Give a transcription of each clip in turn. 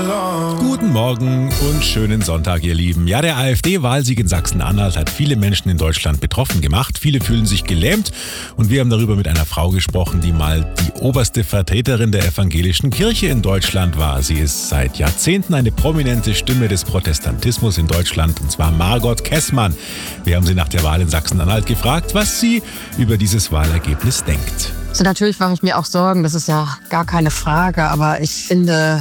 Guten Morgen und schönen Sonntag, ihr Lieben. Ja, der AfD-Wahlsieg in Sachsen-Anhalt hat viele Menschen in Deutschland betroffen gemacht. Viele fühlen sich gelähmt und wir haben darüber mit einer Frau gesprochen, die mal die oberste Vertreterin der evangelischen Kirche in Deutschland war. Sie ist seit Jahrzehnten eine prominente Stimme des Protestantismus in Deutschland, und zwar Margot Kessmann. Wir haben sie nach der Wahl in Sachsen-Anhalt gefragt, was sie über dieses Wahlergebnis denkt. Also natürlich mache ich mir auch Sorgen, das ist ja gar keine Frage, aber ich finde,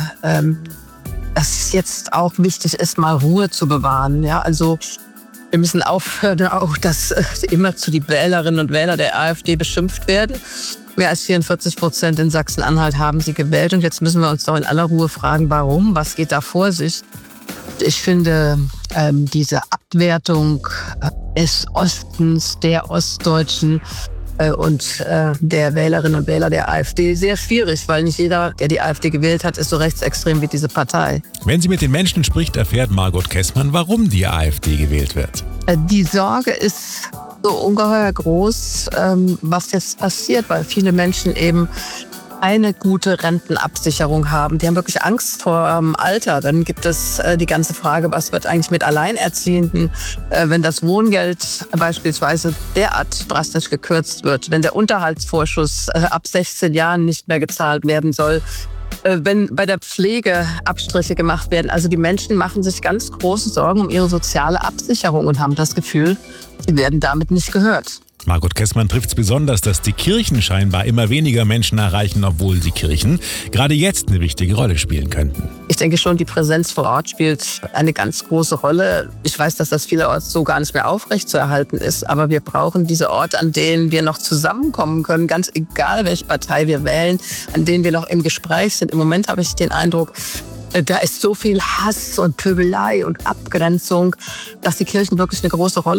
dass es jetzt auch wichtig ist, mal Ruhe zu bewahren. Ja, also wir müssen aufhören, auch dass immer zu die Wählerinnen und Wähler der AfD beschimpft werden. Mehr als 44% in Sachsen-Anhalt haben sie gewählt und jetzt müssen wir uns doch in aller Ruhe fragen, warum, was geht da vor sich. Ich finde diese Abwertung des Ostens, der Ostdeutschen und der Wählerinnen und Wähler der AfD sehr schwierig, weil nicht jeder, der die AfD gewählt hat, ist so rechtsextrem wie diese Partei. Wenn sie mit den Menschen spricht, erfährt Margot Kessmann, warum die AfD gewählt wird. Die Sorge ist so ungeheuer groß, was jetzt passiert, weil viele Menschen eben eine gute Rentenabsicherung haben. Die haben wirklich Angst vor Alter. Dann gibt es die ganze Frage, was wird eigentlich mit Alleinerziehenden, wenn das Wohngeld beispielsweise derart drastisch gekürzt wird, wenn der Unterhaltsvorschuss ab 16 Jahren nicht mehr gezahlt werden soll, wenn bei der Pflege Abstriche gemacht werden. Also die Menschen machen sich ganz große Sorgen um ihre soziale Absicherung und haben das Gefühl, sie werden damit nicht gehört. Margot Kessmann trifft es besonders, dass die Kirchen scheinbar immer weniger Menschen erreichen, obwohl die Kirchen gerade jetzt eine wichtige Rolle spielen könnten. Ich denke schon, die Präsenz vor Ort spielt eine ganz große Rolle. Ich weiß, dass das vielerorts so gar nicht mehr aufrechtzuerhalten ist, aber wir brauchen diese Orte, an denen wir noch zusammenkommen können, ganz egal, welche Partei wir wählen, an denen wir noch im Gespräch sind. Im Moment habe ich den Eindruck, da ist so viel Hass und Pöbelei und Abgrenzung, dass die Kirchen wirklich eine große Rolle